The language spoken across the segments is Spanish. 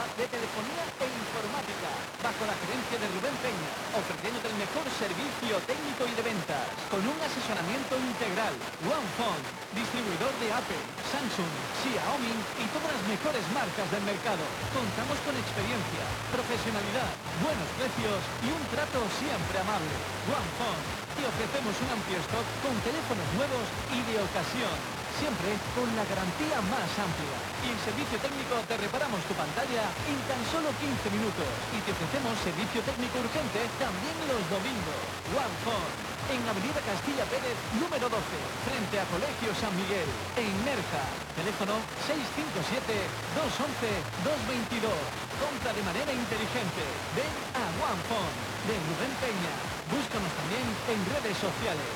de telefonía e informática, bajo la gerencia de Rubén Peña, ofreciéndote el mejor servicio técnico y de ventas, con un asesoramiento integral. OnePhone, distribuidor de Apple, Samsung, Xiaomi y todas las mejores marcas del mercado. Contamos con experiencia, profesionalidad, buenos precios y un trato siempre amable. OnePhone, te ofrecemos un amplio stock con teléfonos nuevos y de ocasión, siempre con la garantía más amplia. Y en servicio técnico te reparamos tu pantalla en tan solo 15 minutos. Y te ofrecemos servicio técnico urgente también los domingos. OnePhone, en Avenida Castilla Pérez, número 12, frente a Colegio San Miguel, en Nerja. Teléfono 657-211-222. Compra de manera inteligente. Ven a OnePhone, de Rubén Peña. Búscanos también en redes sociales.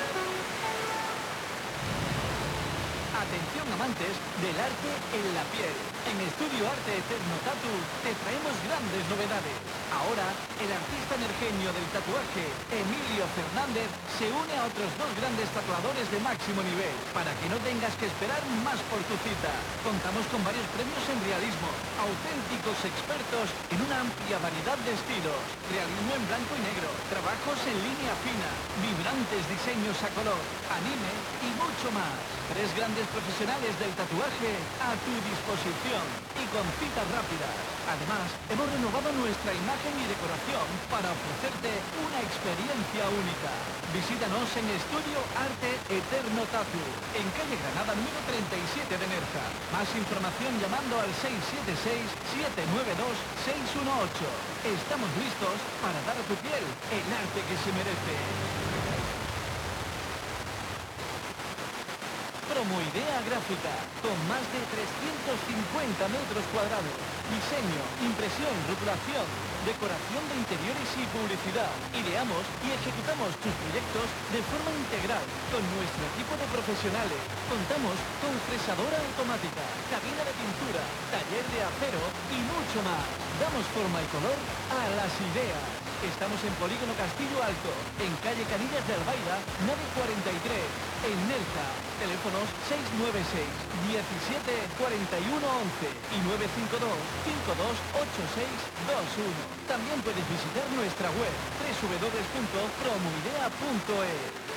Atención amantes del arte en la piel. En Estudio Arte Eterno Tatu te traemos grandes novedades. Ahora, el artista energenio del tatuaje, Emilio Fernández, se une a otros dos grandes tatuadores de máximo nivel, para que no tengas que esperar más por tu cita. Contamos con varios premios en realismo, auténticos expertos en una amplia variedad de estilos, realismo en blanco y negro, trabajos en línea fina, vibrantes diseños a color, anime y mucho más. Tres grandes profesionales del tatuaje a tu disposición y con citas rápidas. Además, hemos renovado nuestra imagen y decoración para ofrecerte una experiencia única. Visítanos en Estudio Arte Eterno Tatu, en calle Granada número 37 de Nerja. Más información llamando al 676-792-618. Estamos listos para dar a tu piel el arte que se merece. Promoidea Gráfica, con más de 350 metros cuadrados. Diseño, impresión, rotulación, decoración de interiores y publicidad. Ideamos y ejecutamos tus proyectos de forma integral, con nuestro equipo de profesionales. Contamos con fresadora automática, cabina de pintura, taller de acero y mucho más. Damos forma y color a las ideas. Estamos en Polígono Castillo Alto, en calle Canillas de Albaida, nave 43, en Nerja. Teléfonos 696-17-41-11 y 952-5286-21. También puedes visitar nuestra web www.promoidea.es.